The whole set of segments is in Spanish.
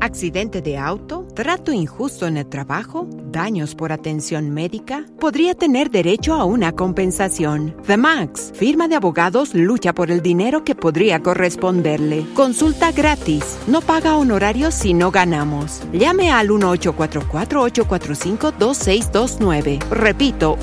¿Accidente de auto? ¿Trato injusto en el trabajo? ¿Daños por atención médica? Podría tener derecho a una compensación. The Max, firma de abogados, lucha por el dinero que podría corresponderle. Consulta gratis. No paga honorarios si no ganamos. Llame al 1-844-845-2629. Repito,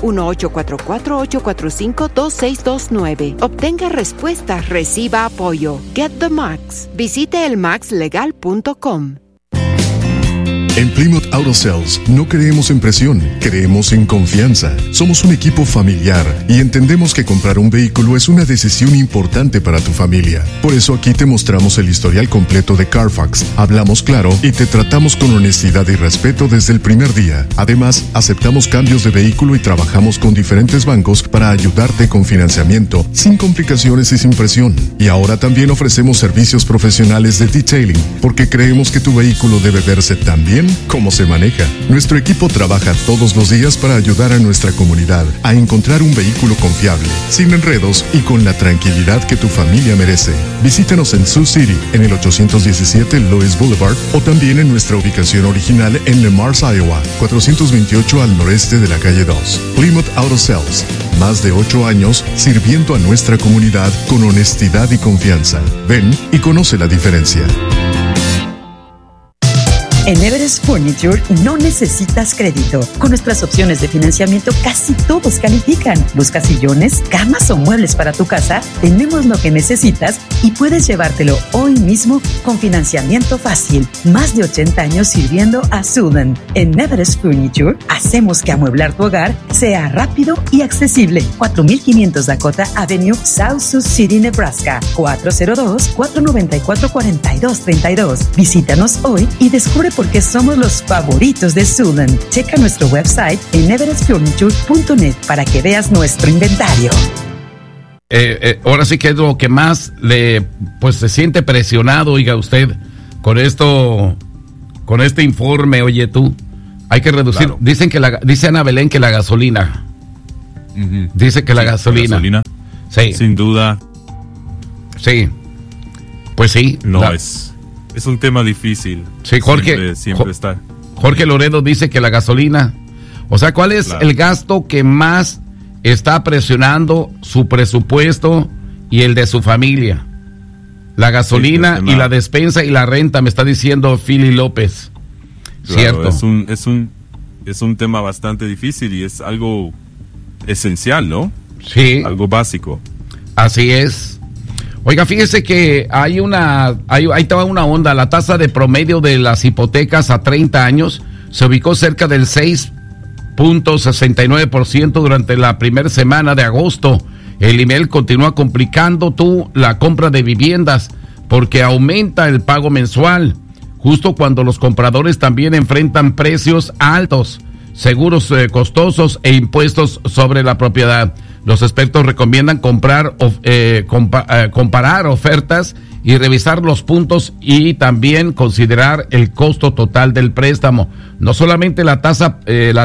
1-844-845-2629. Obtenga respuestas, reciba apoyo. Get the Max. Visite elmaxlegal.com. En Plymouth Auto Sales no creemos en presión, creemos en confianza. Somos un equipo familiar y entendemos que comprar un vehículo es una decisión importante para tu familia. Por eso aquí te mostramos el historial completo de Carfax, hablamos claro y te tratamos con honestidad y respeto desde el primer día. Además, aceptamos cambios de vehículo y trabajamos con diferentes bancos para ayudarte con financiamiento, sin complicaciones y sin presión. Y ahora también ofrecemos servicios profesionales de detailing, porque creemos que tu vehículo debe verse tan bien cómo se maneja. Nuestro equipo trabaja todos los días para ayudar a nuestra comunidad a encontrar un vehículo confiable, sin enredos y con la tranquilidad que tu familia merece. Visítanos en Sioux City, en el 817 Lois Boulevard, o también en nuestra ubicación original en Le Mars, Iowa, 428 al noreste de la calle 2. Plymouth Auto Sales, más de 8 años sirviendo a nuestra comunidad con honestidad y confianza. Ven y conoce la diferencia. En Everest Furniture no necesitas crédito. Con nuestras opciones de financiamiento casi todos califican. ¿Buscas sillones, camas o muebles para tu casa? Tenemos lo que necesitas y puedes llevártelo hoy mismo con financiamiento fácil. Más de 80 años sirviendo a Sudan. En Everest Furniture hacemos que amueblar tu hogar sea rápido y accesible. 4500 Dakota Avenue, South Sioux City, Nebraska. 402-494-4232. Visítanos hoy y descubre por qué somos los favoritos de Sudan. Checa nuestro website en everestfurniture.net para que veas nuestro inventario. Ahora sí que es lo que más pues se siente presionado, oiga usted, con esto, con este informe. Oye tú, hay que reducir. Claro. Dice Ana Belén que la gasolina. Uh-huh. Dice que sí, la gasolina. Sí. Sin duda. Sí. Pues sí. No es un tema difícil. Sí, Jorge. Siempre está. Jorge Loredo dice que la gasolina. O sea, ¿cuál es el gasto que más está presionando su presupuesto y el de su familia? La gasolina y la despensa y la renta, me está diciendo Philly López. Claro, Cierto. Es un tema bastante difícil y es algo esencial, ¿no? Sí. Algo básico. Así es. Oiga, fíjese que ahí te va una onda. La tasa de promedio de las hipotecas a 30 años se ubicó cerca del 6.69% durante la primera semana de agosto. El IMEL continúa complicando la compra de viviendas porque aumenta el pago mensual, justo cuando los compradores también enfrentan precios altos, seguros costosos e impuestos sobre la propiedad. Los expertos recomiendan comparar ofertas y revisar los puntos y también considerar el costo total del préstamo. No solamente la tasa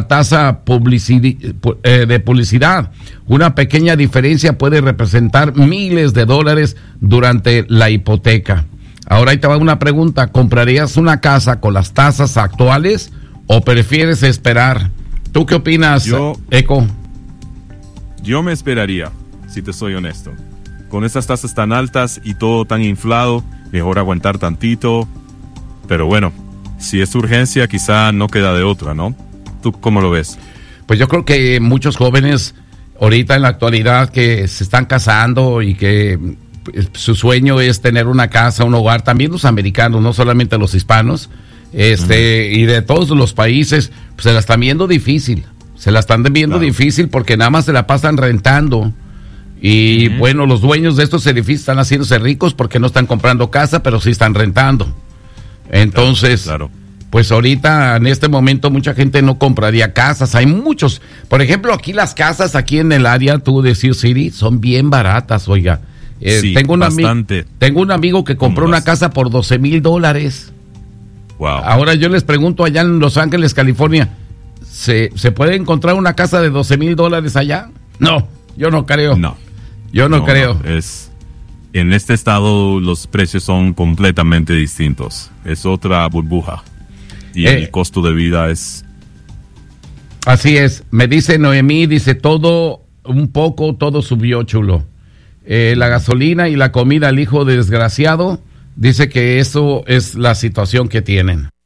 de publicidad. Una pequeña diferencia puede representar miles de dólares durante la hipoteca. Ahora ahí te va una pregunta. ¿Comprarías una casa con las tasas actuales o prefieres esperar? ¿Tú qué opinas, Eco? Yo me esperaría, si te soy honesto. Con estas tasas tan altas y todo tan inflado, mejor aguantar tantito. Pero bueno, si es urgencia, quizá no queda de otra, ¿no? ¿Tú cómo lo ves? Pues yo creo que muchos jóvenes ahorita en la actualidad que se están casando y que su sueño es tener una casa, un hogar, también los americanos, no solamente los hispanos, y de todos los países, pues se la están viendo difícil. Se la están viendo difícil porque nada más se la pasan rentando. Y bueno, los dueños de estos edificios están haciéndose ricos porque no están comprando casa, pero sí están rentando. Entonces, pues ahorita en este momento mucha gente no compraría casas. Hay muchos. Por ejemplo, aquí las casas aquí en el área, tú de Sioux City, son bien baratas, oiga. Sí, tengo un amigo que compró una casa por $12,000. Wow. Ahora yo les pregunto allá en Los Ángeles, California, ¿Se puede encontrar una casa de $12,000 allá? No, yo no creo. No. Yo no creo. No, En este estado los precios son completamente distintos. Es otra burbuja. Y el costo de vida es... Así es. Me dice Noemí, dice todo subió, chulo. La gasolina y la comida al hijo desgraciado, dice que eso es la situación que tienen.